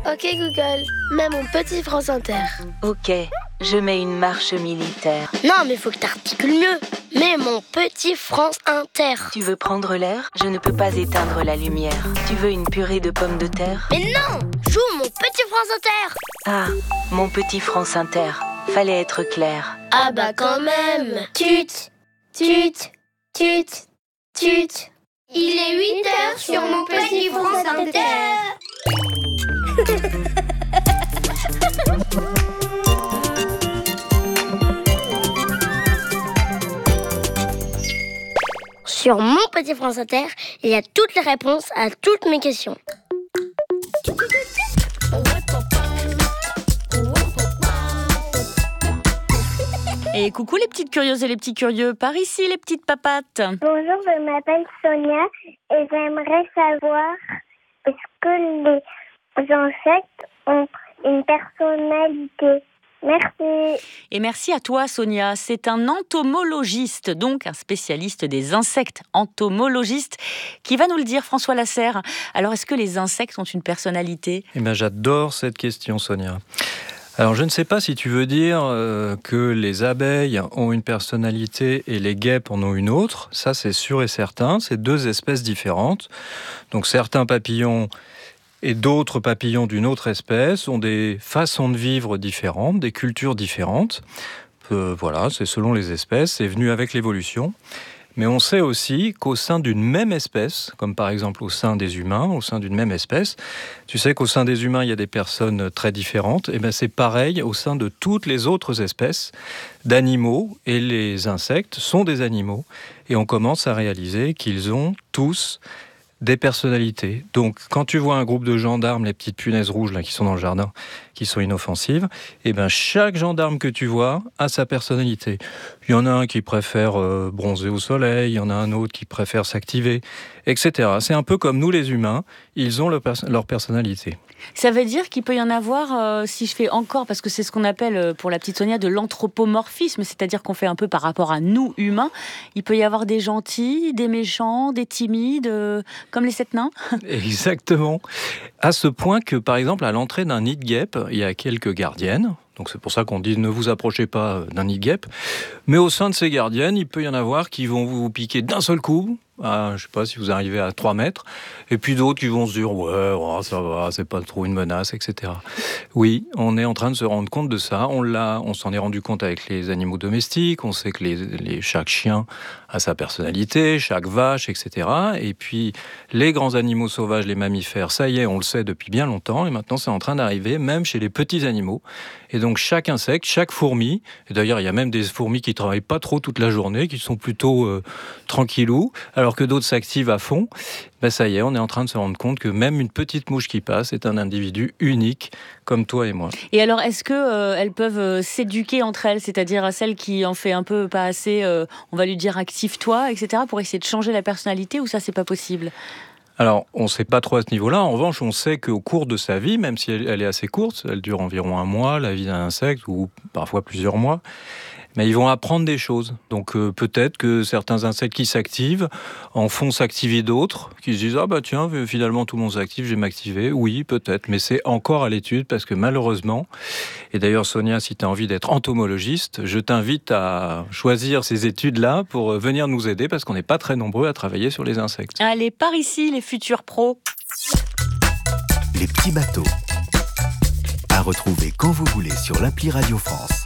Ok Google, mets mon petit France Inter. Ok, je mets une marche militaire. Non, mais faut que t'articules mieux. Mets mon petit France Inter. Tu veux prendre l'air? Je ne peux pas éteindre la lumière. Tu veux une purée de pommes de terre? Mais non, joue mon petit France Inter. Ah, mon petit France Inter. Fallait être clair. Ah bah quand même. Tut, tut, tut, tut. Il est 8h sur mon petit France Inter. Sur mon petit France Inter, il y a toutes les réponses à toutes mes questions. Et coucou les petites curieuses et les petits curieux, par ici les petites papates. Bonjour, je m'appelle Sonia et j'aimerais savoir est-ce que les insectes ont une personnalité. Merci. Et merci à toi Sonia, c'est un entomologiste, donc un spécialiste des insectes, entomologiste, qui va nous le dire, François Lasserre. Alors est-ce que les insectes ont une personnalité ? Eh bien j'adore cette question Sonia. Alors je ne sais pas si tu veux dire que les abeilles ont une personnalité et les guêpes en ont une autre. Ça c'est sûr et certain, c'est deux espèces différentes. Donc certains papillons et d'autres papillons d'une autre espèce ont des façons de vivre différentes, des cultures différentes. Voilà, c'est selon les espèces, c'est venu avec l'évolution. Mais on sait aussi qu'au sein d'une même espèce, comme par exemple au sein des humains, au sein d'une même espèce, tu sais qu'au sein des humains, il y a des personnes très différentes, et bien c'est pareil au sein de toutes les autres espèces d'animaux, et les insectes sont des animaux, et on commence à réaliser qu'ils ont tous des personnalités. Donc, quand tu vois un groupe de gendarmes, les petites punaises rouges là, qui sont dans le jardin, qui sont inoffensives, et ben chaque gendarme que tu vois a sa personnalité. Il y en a un qui préfère bronzer au soleil, il y en a un autre qui préfère s'activer, etc. C'est un peu comme nous les humains, ils ont leur personnalité. Ça veut dire qu'il peut y en avoir, si je fais encore, parce que c'est ce qu'on appelle pour la petite Sonia de l'anthropomorphisme, c'est-à-dire qu'on fait un peu par rapport à nous humains. Il peut y avoir des gentils, des méchants, des timides, comme les 7 nains. Exactement. À ce point que, par exemple, à l'entrée d'un nid de guêpe, il y a quelques gardiennes. Donc c'est pour ça qu'on dit ne vous approchez pas d'un nid de guêpe. Mais au sein de ces gardiennes, il peut y en avoir qui vont vous piquer d'un seul coup. Je ne sais pas si vous arrivez à 3 mètres. Et puis d'autres qui vont se dire ouais, ça va, c'est pas trop une menace, etc. Oui, on est en train de se rendre compte de ça. On s'en est rendu compte avec les animaux domestiques. On sait que chaque chien a sa personnalité, chaque vache, etc. Et puis les grands animaux sauvages, les mammifères, ça y est, on le sait depuis bien longtemps. Et maintenant, c'est en train d'arriver même chez les petits animaux. Et donc chaque insecte, chaque fourmi, et d'ailleurs il y a même des fourmis qui travaillent pas trop toute la journée, qui sont plutôt tranquillous, alors que d'autres s'activent à fond, ben ça y est, on est en train de se rendre compte que même une petite mouche qui passe est un individu unique, comme toi et moi. Et alors, est-ce qu'elles peuvent s'éduquer entre elles, c'est-à-dire à celle qui en fait un peu pas assez, on va lui dire active-toi, etc., pour essayer de changer la personnalité, ou ça c'est pas possible ? Alors, on ne sait pas trop à ce niveau-là. En revanche, on sait qu'au cours de sa vie, même si elle est assez courte, elle dure environ 1 mois, la vie d'un insecte, ou parfois plusieurs mois, mais ils vont apprendre des choses. Donc peut-être que certains insectes qui s'activent en font s'activer d'autres, qui se disent « Ah bah tiens, finalement tout le monde s'active, je vais m'activer ». Oui, peut-être, mais c'est encore à l'étude parce que malheureusement, et d'ailleurs Sonia, si tu as envie d'être entomologiste, je t'invite à choisir ces études-là pour venir nous aider parce qu'on n'est pas très nombreux à travailler sur les insectes. Allez, par ici les futurs pros. Les petits bateaux. À retrouver quand vous voulez sur l'appli Radio France.